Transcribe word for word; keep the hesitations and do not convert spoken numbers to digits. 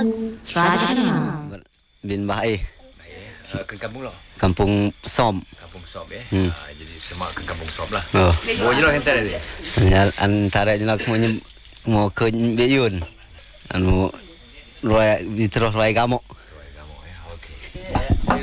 tradisional. Bin Bahai. Uh, ke kampung lo? Kampung Som. Kampung Sob ya. Hmm. Uh, jadi semak ke kampung Sob lah. Oh. Mau je lah hantar dia. Ya, antara je nak mau mau ke Beyun. Anu roy di terus roy kamu.